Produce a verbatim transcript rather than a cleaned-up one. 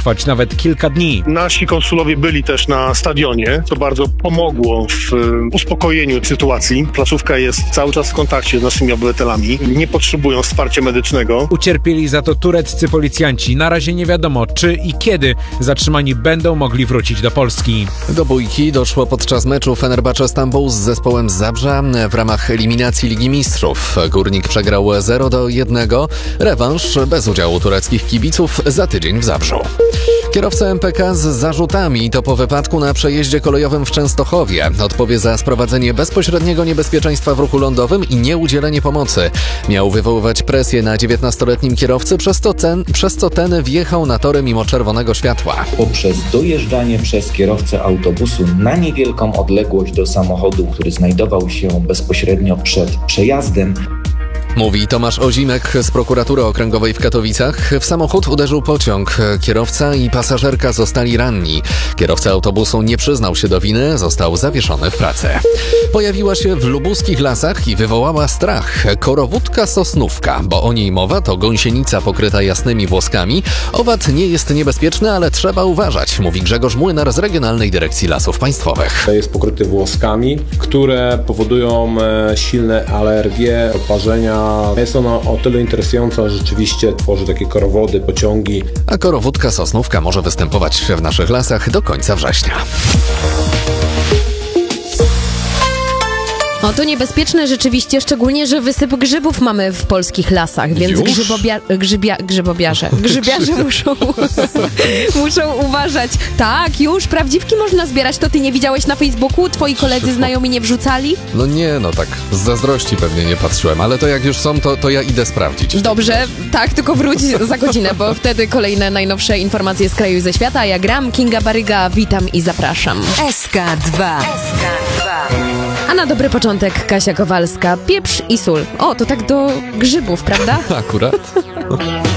trwać nawet kilka dni. Nasi konsulowie byli też na stadionie, co bardzo pomogło w uspokojeniu sytuacji. Placówka jest cały czas w kontakcie z naszymi obywatelami. Nie potrzebują wsparcia medycznego. Ucierpieli za to tureccy policjanci. Na razie nie wiadomo, czy i kiedy zatrzymani będą mogli wrócić do Polski. Do bójki doszło podczas meczu Fenerbahce Stambuł z zespołem z Zabrza w ramach eliminacji Ligi Mistrzów. Górnik przegrał zero do jednego. Rewanż bez udziału tureckich kibiców za tydzień w Zabrzu. Kierowca M P K z zarzutami to po wypadku na przejeździe kolejowym w Częstochowie. Odpowie za sprowadzenie bezpośredniego niebezpieczeństwa w ruchu lądowym i nieudzielenie pomocy. Miał wywoływać presję na dziewiętnastoletnim kierowcy, przez, to ten, przez co ten wjechał na tory mimo czerwonego światła. Poprzez dojeżdżanie przez kierowcę autobusu na niewielką odległość do samochodu, który znajdował się bezpośrednio przed przejazdem, Mówi Tomasz Ozimek z prokuratury okręgowej w Katowicach. W samochód uderzył pociąg. Kierowca i pasażerka zostali ranni. Kierowca autobusu nie przyznał się do winy, został zawieszony w pracy. Pojawiła się w lubuskich lasach i wywołała strach. Korowódka sosnówka, bo o niej mowa, to gąsienica pokryta jasnymi włoskami. Owad nie jest niebezpieczny, ale trzeba uważać, mówi Grzegorz Młynar z Regionalnej Dyrekcji Lasów Państwowych. Jest pokryty włoskami, które powodują silne alergie, oparzenia. Jest ona o tyle interesująca, że rzeczywiście tworzy takie korowody, pociągi. A korowódka sosnówka może występować w naszych lasach do końca września. O, to niebezpieczne rzeczywiście, szczególnie, że wysyp grzybów mamy w polskich lasach, więc grzybobia, grzybia, grzybobiarze, grzybiarze muszą, muszą uważać. Tak, już, prawdziwki można zbierać, to ty nie widziałeś na Facebooku? Twoi koledzy znajomi nie wrzucali? No nie, no tak, z zazdrości pewnie nie patrzyłem, ale to jak już są, to, to ja idę sprawdzić. Dobrze, tak, tylko wróć za godzinę, bo wtedy kolejne najnowsze informacje z kraju i ze świata. A ja gram, Kinga Baryga, witam i zapraszam. S K dwa. A na dobry początek Kasia Kowalska, pieprz i sól. O, to tak do grzybów, prawda? Akurat.